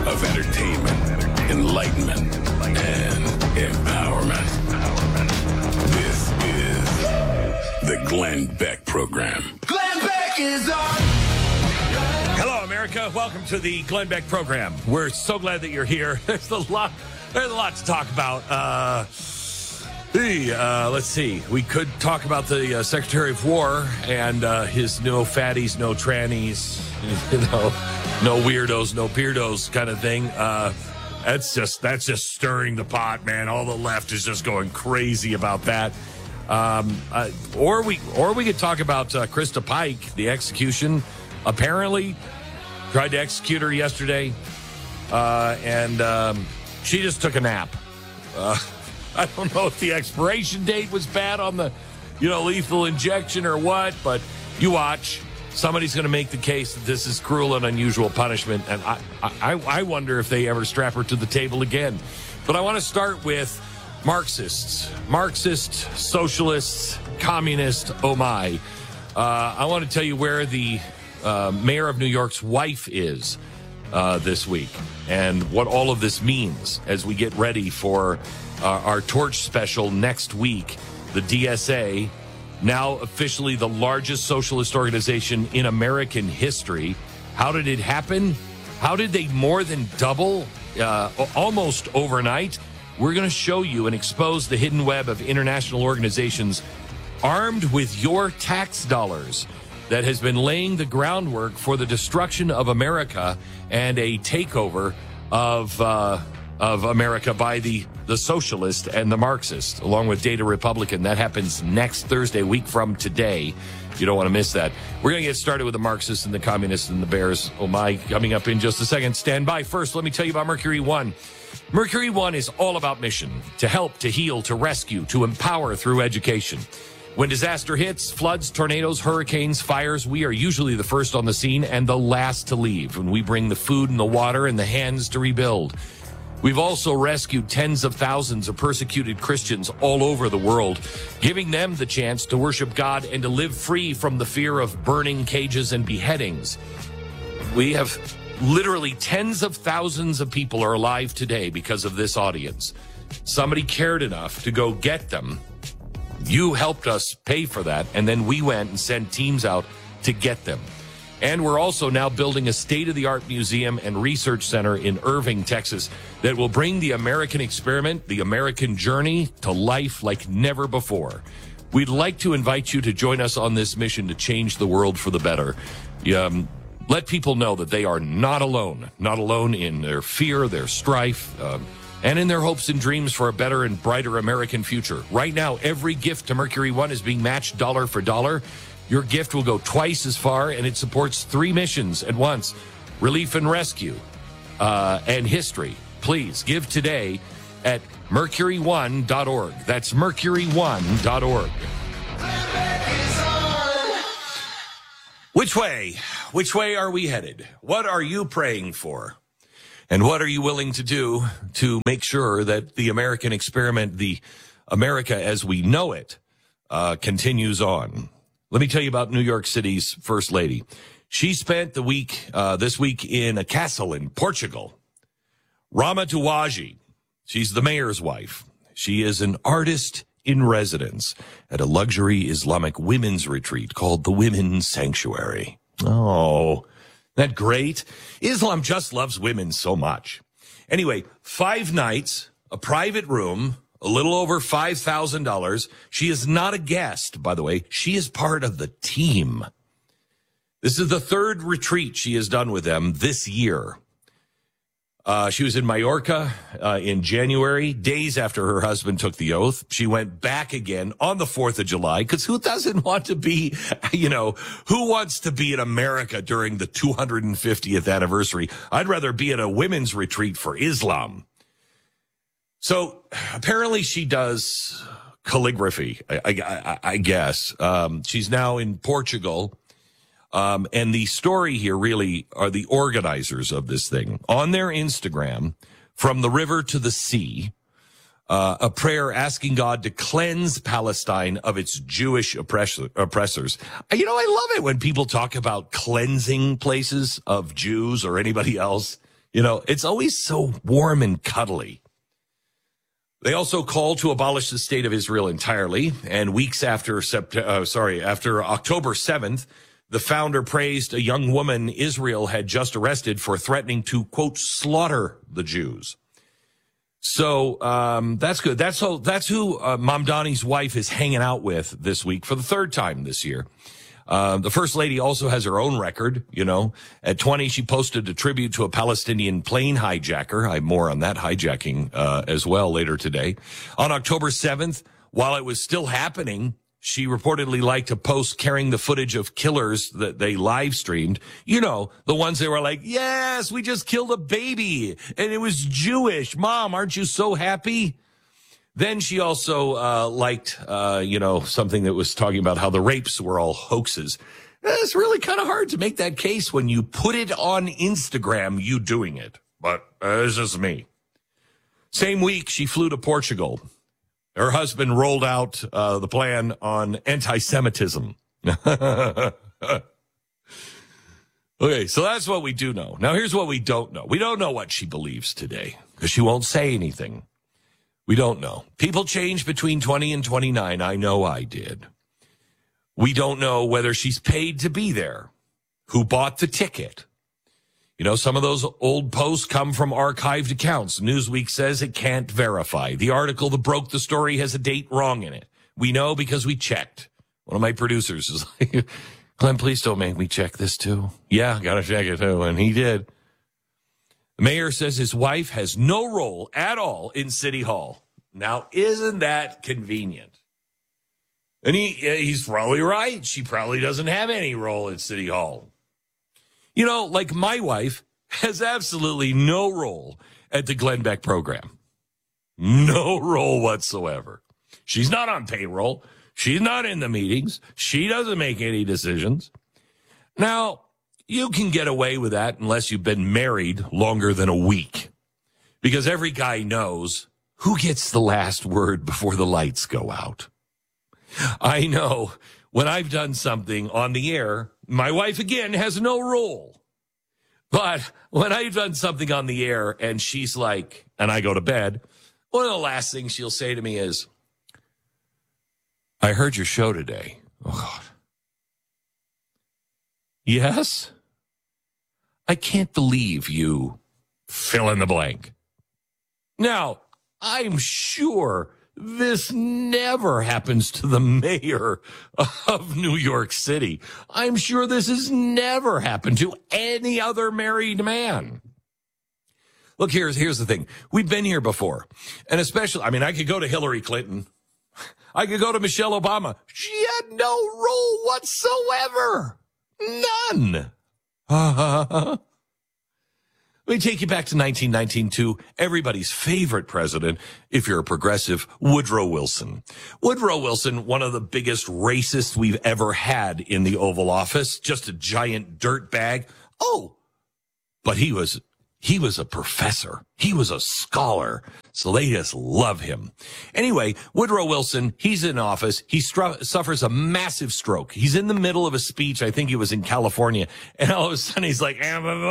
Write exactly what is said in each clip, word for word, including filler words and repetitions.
of entertainment, enlightenment, and empowerment. This is the Glenn Beck Program. Glenn Beck is on. Hello, America. Welcome to the Glenn Beck Program. We're so glad that you're here. There's a lot. There's a lot to talk about. Uh, hey, uh, let's see. We could talk about the uh, Secretary of War and uh, his no fatties, no trannies, you know, no weirdos, no beardos kind of thing. Uh, that's just that's just stirring the pot, man. All the left is just going crazy about that. Um, uh, or we or we could talk about uh, Krista Pike, the execution. Apparently, tried to execute her yesterday, uh, and um, she just took a nap. Uh, I don't know if the expiration date was bad on the, you know, lethal injection or what, but you watch. Somebody's going to make the case that this is cruel and unusual punishment, and I, I, I wonder if they ever strap her to the table again. But I want to start with Marxists, Marxist, socialists, communists, oh my. Uh, I want to tell you where the uh, mayor of New York's wife is uh, this week and what all of this means as we get ready for uh, our torch special next week. The D S A, now officially the largest socialist organization in American history. How did it happen? How did they more than double uh, almost overnight? We're going to show you and expose the hidden web of international organizations armed with your tax dollars that has been laying the groundwork for the destruction of America and a takeover of uh, of America by the, the socialist and the Marxist, along with Data Republican. That happens next Thursday, a week from today. You don't want to miss that. We're going to get started with the Marxists and the communists and the bears. Oh, my, coming up in just a second. Stand by. First, let me tell you about Mercury One. Mercury One is all about mission, to help, to heal, to rescue, to empower through education. When disaster hits, floods, tornadoes, hurricanes, fires, we are usually the first on the scene and the last to leave when we bring the food and the water and the hands to rebuild. We've also rescued tens of thousands of persecuted Christians all over the world, giving them the chance to worship God and to live free from the fear of burning cages and beheadings. We have literally tens of thousands of people are alive today because of this audience. Somebody cared enough to go get them. You helped us pay for that, and then we went and sent teams out to get them. And we're also now building a state-of-the-art museum and research center in Irving, Texas, that will bring the American experiment, the American journey, to life like never before. We'd like to invite you to join us on this mission to change the world for the better. Um, let people know that they are not alone, not alone in their fear, their strife, um, and in their hopes and dreams for a better and brighter American future. Right now, every gift to Mercury One is being matched dollar for dollar. Your gift will go twice as far, and it supports three missions at once: relief and rescue, uh, and history. Please give today at mercury one dot org. That's mercury one dot org. Which way? Which way are we headed? What are you praying for? And what are you willing to do to make sure that the American experiment, the America as we know it, uh, continues on? Let me tell you about New York City's First Lady. She spent the week, uh, this week in a castle in Portugal. Rama Tawaji, she's the mayor's wife. She is an artist in residence at a luxury Islamic women's retreat called the Women's Sanctuary. Oh, isn't that great? Islam just loves women so much. Anyway, five nights, a private room, a little over five thousand dollars. She is not a guest, by the way. She is part of the team. This is the third retreat she has done with them this year. Uh, she was in Mallorca uh, in January, days after her husband took the oath. She went back again on the fourth of July, because who doesn't want to be, you know, who wants to be in America during the two hundred fiftieth anniversary? I'd rather be at a women's retreat for Islam. So apparently she does calligraphy, I, I, I guess. Um, she's now in Portugal. Um, and the story here really are the organizers of this thing. On their Instagram, from the river to the sea, uh, a prayer asking God to cleanse Palestine of its Jewish oppressor, oppressors. You know, I love it when people talk about cleansing places of Jews or anybody else. You know, it's always so warm and cuddly. They also called to abolish the state of Israel entirely. And weeks after September, uh, sorry, after October seventh, the founder praised a young woman Israel had just arrested for threatening to, quote, slaughter the Jews. So um, that's good. That's who, that's who uh, Mamdani's wife is hanging out with this week for the third time this year. Uh, the First Lady also has her own record, you know. At twenty, she posted a tribute to a Palestinian plane hijacker. I have more on that hijacking uh, as well later today. On October seventh, while it was still happening, she reportedly liked to post carrying the footage of killers that they live streamed. You know, the ones that were like, yes, we just killed a baby and it was Jewish. Mom, aren't you so happy? Then she also uh, liked, uh, you know, something that was talking about how the rapes were all hoaxes. It's really kind of hard to make that case when you put it on Instagram, you doing it. But uh, it's just me. Same week, she flew to Portugal. Her husband rolled out uh, the plan on anti-Semitism. Okay, so that's what we do know. Now, here's what we don't know. We don't know what she believes today because she won't say anything. We don't know. People change between twenty and twenty-nine. I know I did. We don't know whether she's paid to be there, who bought the ticket. You know, some of those old posts come from archived accounts. Newsweek says it can't verify. The article that broke the story has a date wrong in it. We know because we checked. One of my producers is like, Glenn, please don't make me check this too. Yeah, got to check it too. And he did. The mayor says his wife has no role at all in City Hall. Now, isn't that convenient? And he he's probably right. She probably doesn't have any role in City Hall. You know, like my wife has absolutely no role at the Glenn Beck program. No role whatsoever. She's not on payroll. She's not in the meetings. She doesn't make any decisions. Now, you can get away with that unless you've been married longer than a week. Because every guy knows who gets the last word before the lights go out. I know when I've done something on the air, my wife, again, has no role. But when I've done something on the air and she's like, and I go to bed, one of the last things she'll say to me is, I heard your show today. Oh, God. Yes? I can't believe you fill in the blank. Now, I'm sure this never happens to the mayor of New York City. I'm sure this has never happened to any other married man. Look, here's, here's the thing. We've been here before. And especially, I mean, I could go to Hillary Clinton. I could go to Michelle Obama. She had no role whatsoever. None. Let me take you back to nineteen nineteen to everybody's favorite president, if you're a progressive, Woodrow Wilson. Woodrow Wilson, one of the biggest racists we've ever had in the Oval Office, just a giant dirt bag. Oh, but he was he was a professor. He was a scholar. So they just love him. Anyway, Woodrow Wilson, he's in office. He stru- suffers a massive stroke. He's in the middle of a speech. I think he was in California. And all of a sudden he's like,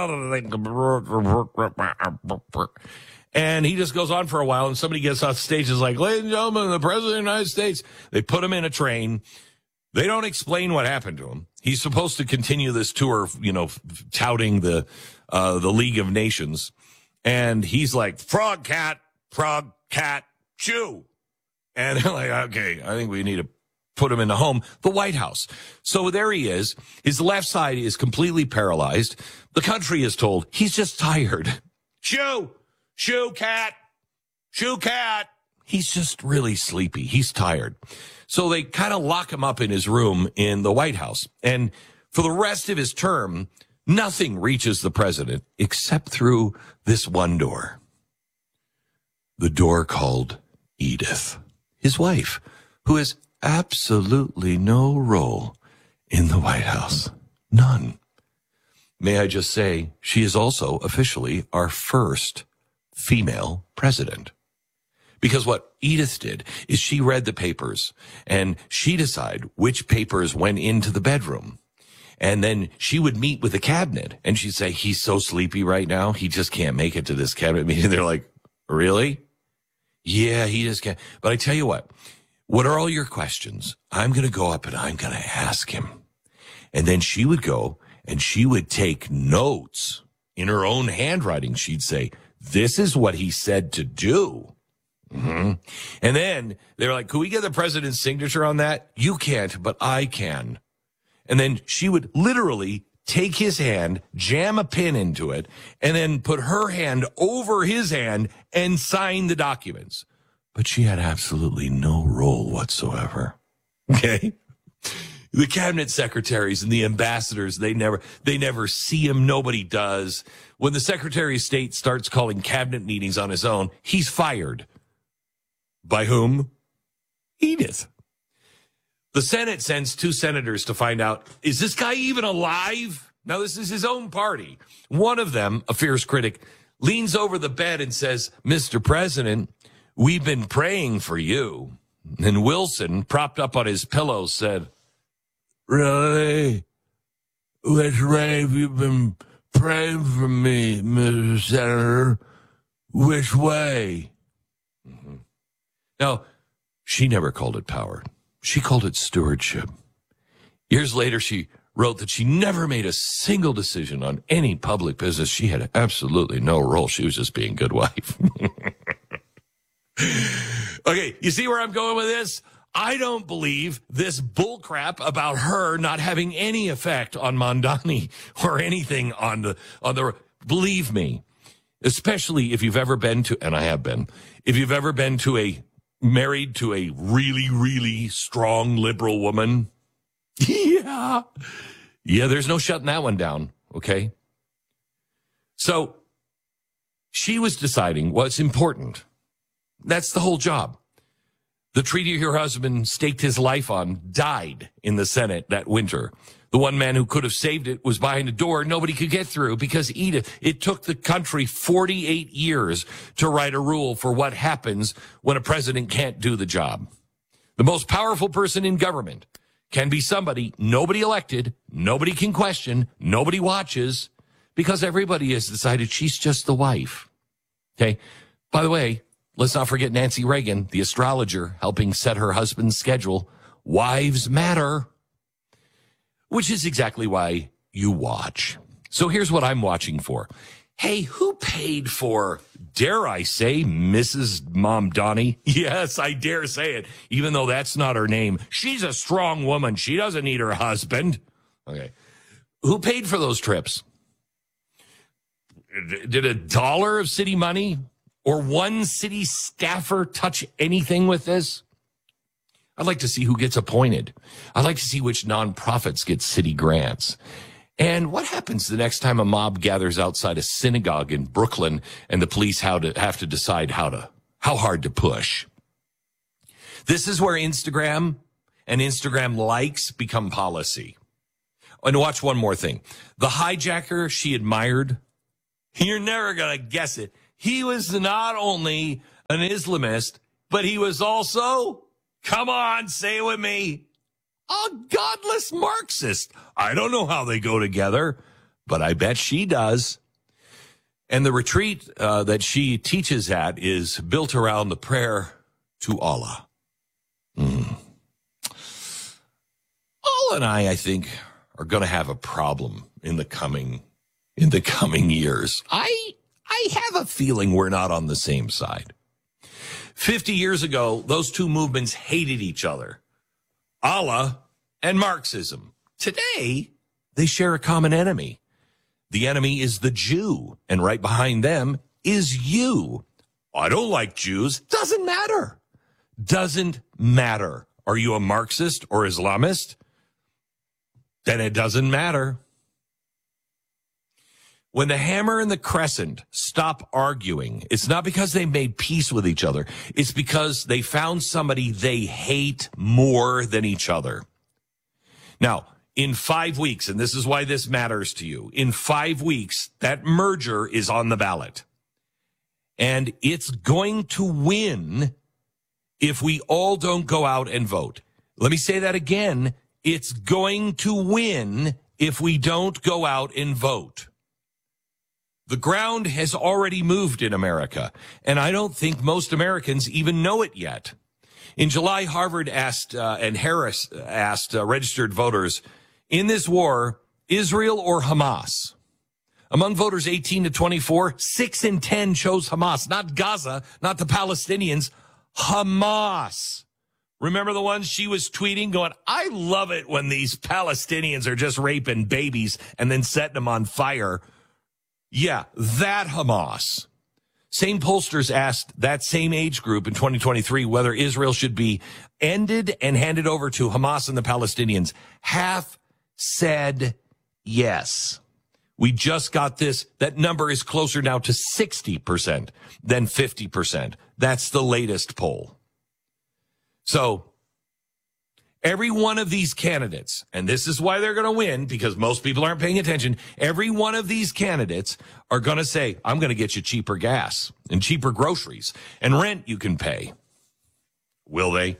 and he just goes on for a while. And somebody gets off stage and is like, ladies and gentlemen, the president of the United States. They put him in a train. They don't explain what happened to him. He's supposed to continue this tour, you know, touting the, uh, the League of Nations. And he's like, frog cat. Frog, cat, chew. And they're like, okay, I think we need to put him in the home, the White House. So there he is. His left side is completely paralyzed. The country is told he's just tired. Chew, chew, cat, chew, cat. He's just really sleepy. He's tired. So they kind of lock him up in his room in the White House. And for the rest of his term, nothing reaches the president except through this one door. The door called Edith, his wife, who has absolutely no role in the White House. None. May I just say, she is also officially our first female president. Because what Edith did is she read the papers and she decided which papers went into the bedroom. And then she would meet with the cabinet, and she'd say, he's so sleepy right now, he just can't make it to this cabinet meeting. They're like, really? Yeah, he just can't. But I tell you what, what are all your questions? I'm going to go up and I'm going to ask him. And then she would go and she would take notes in her own handwriting. She'd say, this is what he said to do. Mm-hmm. And then they're like, can we get the president's signature on that? You can't, but I can. And then she would literally take his hand, jam a pin into it, and then put her hand over his hand and sign the documents. But she had absolutely no role whatsoever. Okay? The cabinet secretaries and the ambassadors, they never they never see him. Nobody does. When the Secretary of State starts calling cabinet meetings on his own, he's fired. By whom? Edith. The Senate sends two senators to find out, is this guy even alive? Now, this is his own party. One of them, a fierce critic, leans over the bed and says, Mister President, we've been praying for you. And Wilson, propped up on his pillow, said, really? Which way have you been praying for me, Mister Senator? Which way? Mm-hmm. Now, she never called it power. She called it stewardship. Years later, she wrote that she never made a single decision on any public business. She had absolutely no role. She was just being a good wife. Okay, you see where I'm going with this? I don't believe this bullcrap about her not having any effect on Mamdani or anything on the, on the, believe me, especially if you've ever been to, and I have been, if you've ever been to a, married to a really, really strong liberal woman. Yeah. Yeah, there's no shutting that one down, okay? So she was deciding what's important. That's the whole job. The treaty her husband staked his life on died in the Senate that winter. The one man who could have saved it was behind a door nobody could get through because Edith, it took the country forty-eight years to write a rule for what happens when a president can't do the job. The most powerful person in government can be somebody nobody elected, nobody can question, nobody watches, because everybody has decided she's just the wife. Okay? By the way, let's not forget Nancy Reagan, the astrologer, helping set her husband's schedule. Wives matter. Which is exactly why you watch. So here's what I'm watching for. Hey, who paid for, dare I say, Missus Mamdani? Yes, I dare say it, even though that's not her name. She's a strong woman. She doesn't need her husband. Okay. Who paid for those trips? Did a dollar of city money or one city staffer touch anything with this? I'd like to see who gets appointed. I'd like to see which nonprofits get city grants. And what happens the next time a mob gathers outside a synagogue in Brooklyn and the police how to, have to decide how to, how hard to push? This is where Instagram and Instagram likes become policy. And watch one more thing. The hijacker she admired, you're never going to guess it. He was not only an Islamist, but he was also, come on, say it with me, a godless Marxist. I don't know how they go together, but I bet she does. And the retreat uh, that she teaches at is built around the prayer to Allah. Mm. Allah and I, I think, are going to have a problem in the coming in the coming years. I I have a feeling we're not on the same side. Fifty years ago, those two movements hated each other, Allah and Marxism. Today, they share a common enemy. The enemy is the Jew, and right behind them is you. I don't like Jews. Doesn't matter. Doesn't matter. Are you a Marxist or Islamist? Then it doesn't matter. When the hammer and the crescent stop arguing, it's not because they made peace with each other. It's because they found somebody they hate more than each other. Now, in five weeks, and this is why this matters to you, in five weeks, that merger is on the ballot. And it's going to win if we all don't go out and vote. Let me say that again. It's going to win if we don't go out and vote. The ground has already moved in America, and I don't think most Americans even know it yet. In July, Harvard asked, uh, and Harris asked uh, registered voters, in this war, Israel or Hamas? Among voters eighteen to twenty-four, six in ten chose Hamas, not Gaza, not the Palestinians, Hamas. Remember the ones she was tweeting going, I love it when these Palestinians are just raping babies and then setting them on fire. Yeah, that Hamas. Same pollsters asked that same age group in twenty twenty-three whether Israel should be ended and handed over to Hamas and the Palestinians. Half said yes. We just got this. That number is closer now to sixty percent than fifty percent. That's the latest poll. So every one of these candidates, and this is why they're going to win, because most people aren't paying attention, every one of these candidates are going to say, I'm going to get you cheaper gas and cheaper groceries and rent you can pay. Will they?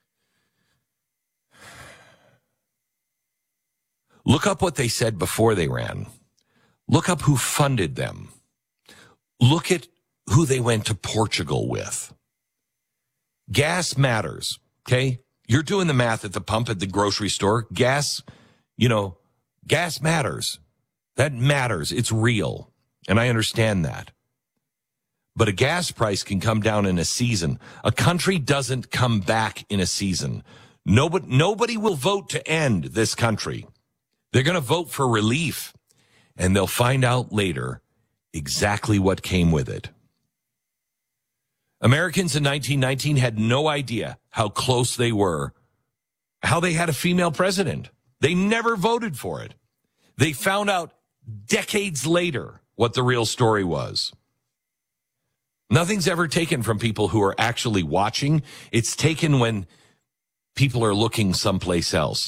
Look up what they said before they ran. Look up who funded them. Look at who they went to Portugal with. Gas matters, okay? You're doing the math at the pump at the grocery store. Gas, you know, gas matters. That matters. It's real. And I understand that. But a gas price can come down in a season. A country doesn't come back in a season. Nobody, nobody will vote to end this country. They're going to vote for relief. And they'll find out later exactly what came with it. Americans in nineteen nineteen had no idea how close they were, how they had a female president. They never voted for it. They found out decades later what the real story was. Nothing's ever taken from people who are actually watching. It's taken when people are looking someplace else.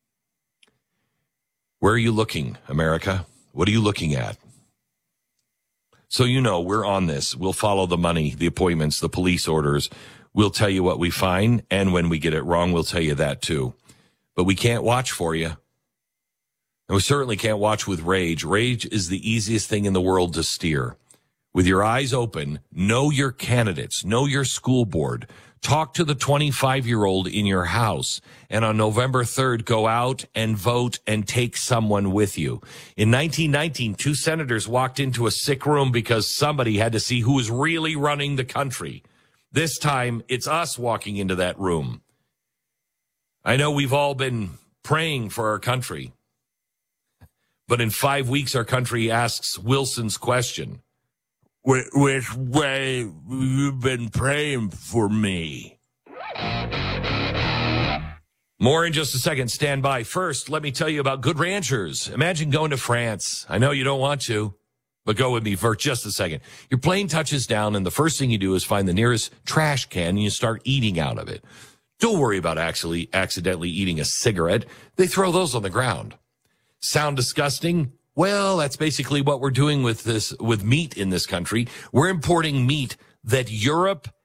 Where are you looking, America? What are you looking at? So you know, we're on this. We'll follow the money, the appointments, the police orders. We'll tell you what we find, and when we get it wrong, we'll tell you that too. But we can't watch for you. And we certainly can't watch with rage. Rage is the easiest thing in the world to steer. With your eyes open, know your candidates, know your school board. Talk to the twenty-five-year-old in your house, and on November third, go out and vote and take someone with you. In nineteen nineteen, two senators walked into a sick room because somebody had to see who was really running the country. This time, it's us walking into that room. I know we've all been praying for our country, but in five weeks, our country asks Wilson's question. Which way you've been praying for me? More in just a second. Stand by. First, let me tell you about Good Ranchers. Imagine going to France. I know you don't want to, but go with me for just a second. Your plane touches down, and the first thing you do is find the nearest trash can, and you start eating out of it. Don't worry about actually accidentally eating a cigarette. They throw those on the ground. Sound disgusting? Well, that's basically what we're doing with this, with meat in this country. We're importing meat that Europe